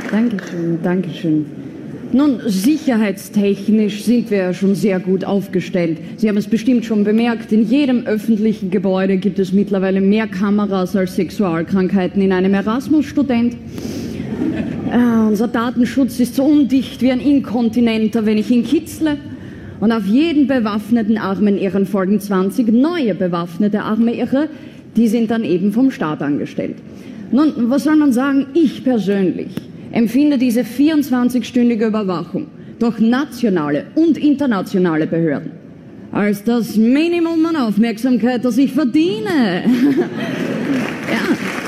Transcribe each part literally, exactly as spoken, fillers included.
Dankeschön, Dankeschön. Nun, sicherheitstechnisch sind wir ja schon sehr gut aufgestellt. Sie haben es bestimmt schon bemerkt, in jedem öffentlichen Gebäude gibt es mittlerweile mehr Kameras als Sexualkrankheiten in einem Erasmus-Student. Äh, unser Datenschutz ist so undicht wie ein Inkontinenter, wenn ich ihn kitzle. Und auf jeden bewaffneten armen Irren folgen zwanzig neue bewaffnete arme Irre, die sind dann eben vom Staat angestellt. Nun, was soll man sagen? Ich persönlich empfinde diese vierundzwanzigstündige Überwachung durch nationale und internationale Behörden als das Minimum an Aufmerksamkeit, das ich verdiene. Ja.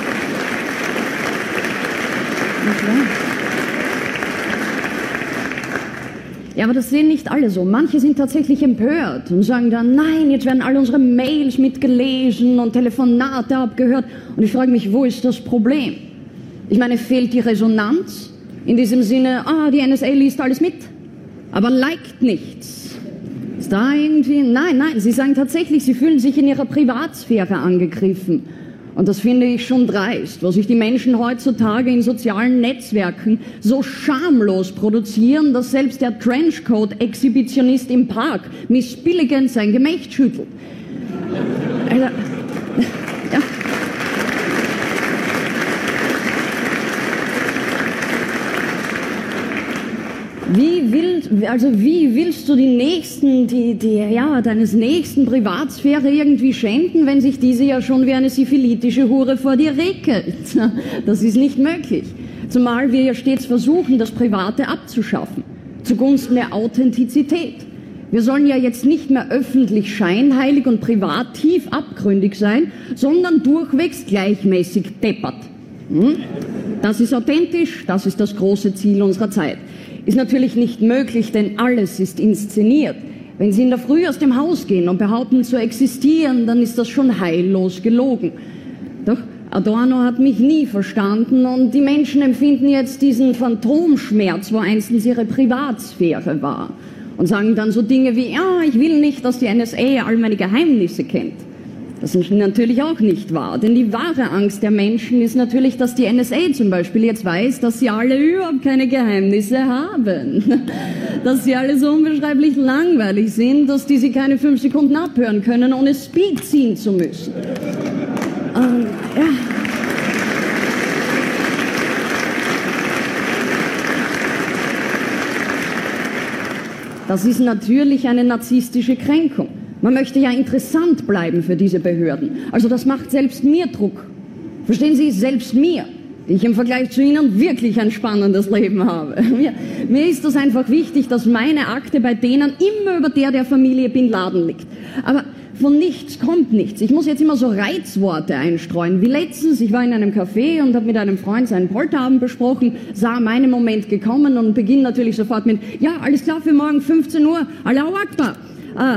Ja, aber das sehen nicht alle so. Manche sind tatsächlich empört und sagen dann, nein, jetzt werden alle unsere Mails mitgelesen und Telefonate abgehört. Und ich frage mich, wo ist das Problem? Ich meine, fehlt die Resonanz? In diesem Sinne, ah, die N S A liest alles mit, aber liked nichts. Ist da irgendwie? Nein, nein, sie sagen tatsächlich, sie fühlen sich in ihrer Privatsphäre angegriffen. Und das finde ich schon dreist, wo sich die Menschen heutzutage in sozialen Netzwerken so schamlos produzieren, dass selbst der Trenchcoat-Exhibitionist im Park missbilligend sein Gemächt schüttelt. Also, ja. Wie willst, also wie willst du die nächsten, die, die, ja, deines nächsten Privatsphäre irgendwie schenken, wenn sich diese ja schon wie eine syphilitische Hure vor dir regelt? Das ist nicht möglich. Zumal wir ja stets versuchen, das Private abzuschaffen, zugunsten der Authentizität. Wir sollen ja jetzt nicht mehr öffentlich scheinheilig und privat tief abgründig sein, sondern durchwegs gleichmäßig deppert. Hm? Das ist authentisch, das ist das große Ziel unserer Zeit. Ist natürlich nicht möglich, denn alles ist inszeniert. Wenn Sie in der Früh aus dem Haus gehen und behaupten zu existieren, dann ist das schon heillos gelogen. Doch Adorno hat mich nie verstanden und die Menschen empfinden jetzt diesen Phantomschmerz, wo einstens ihre Privatsphäre war. Und sagen dann so Dinge wie, ja, ich will nicht, dass die N S A all meine Geheimnisse kennt. Das ist natürlich auch nicht wahr, denn die wahre Angst der Menschen ist natürlich, dass die N S A zum Beispiel jetzt weiß, dass sie alle überhaupt keine Geheimnisse haben. Dass sie alle so unbeschreiblich langweilig sind, dass die sie keine fünf Sekunden abhören können, ohne Speed ziehen zu müssen. Ähm, ja. Das ist natürlich eine narzisstische Kränkung. Man möchte ja interessant bleiben für diese Behörden. Also das macht selbst mir Druck. Verstehen Sie, selbst mir, die ich im Vergleich zu Ihnen wirklich ein spannendes Leben habe. Mir, mir ist das einfach wichtig, dass meine Akte bei denen immer über der der Familie Bin Laden liegt. Aber von nichts kommt nichts. Ich muss jetzt immer so Reizworte einstreuen. Wie letztens, ich war in einem Café und habe mit einem Freund seinen Polterabend besprochen, sah meinen Moment gekommen und beginne natürlich sofort mit, ja, alles klar für morgen fünfzehn Uhr, Allahu Akbar. Ah,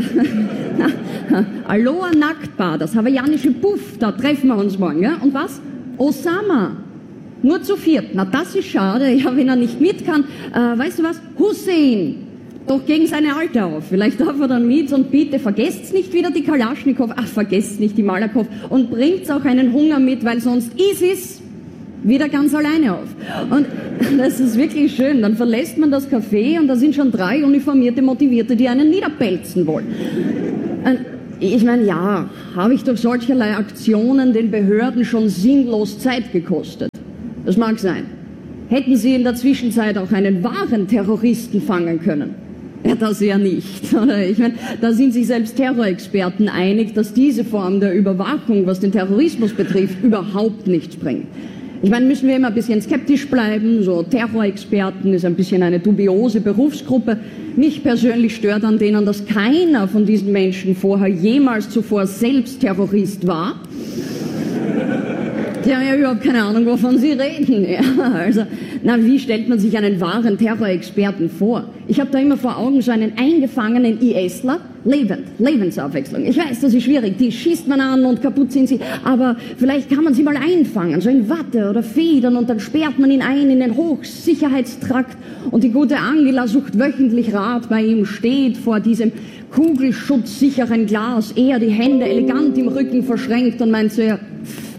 Aloha Nacktbar, das hawaiianische Puff, da treffen wir uns morgen, ja? Und was? Osama. Nur zu viert. Na, das ist schade, ja, wenn er nicht mit kann. Äh, weißt du was? Hussein. Doch gegen seine Alte auf. Vielleicht darf er dann mit und bitte vergesst nicht wieder die Kalaschnikow. Ach, vergesst nicht die Malakow. Und bringt auch einen Hunger mit, weil sonst ISIS wieder ganz alleine auf. Und das ist wirklich schön. Dann verlässt man das Café und da sind schon drei uniformierte Motivierte, die einen niederpelzen wollen. Ich meine, ja, habe ich durch solcherlei Aktionen den Behörden schon sinnlos Zeit gekostet. Das mag sein. Hätten sie in der Zwischenzeit auch einen wahren Terroristen fangen können? Ja, das ja nicht. Ich meine, da sind sich selbst Terrorexperten einig, dass diese Form der Überwachung, was den Terrorismus betrifft, überhaupt nichts bringt. Ich meine, müssen wir immer ein bisschen skeptisch bleiben. So Terrorexperten ist ein bisschen eine dubiose Berufsgruppe. Mich persönlich stört an denen, dass keiner von diesen Menschen vorher jemals zuvor selbst Terrorist war. Die haben ja überhaupt keine Ahnung, wovon sie reden. Ja, also, na, wie stellt man sich einen wahren Terrorexperten vor? Ich habe da immer vor Augen so einen eingefangenen ISler. Lebend, Lebensabwechslung. Ich weiß, das ist schwierig. Die schießt man an und kaputt sind sie. Aber vielleicht kann man sie mal einfangen, so in Watte oder Federn, und dann sperrt man ihn ein in den Hochsicherheitstrakt. Und die gute Angela sucht wöchentlich Rat bei ihm, steht vor diesem kugelschutzsicheren Glas, er die Hände elegant im Rücken verschränkt und meint so, ja,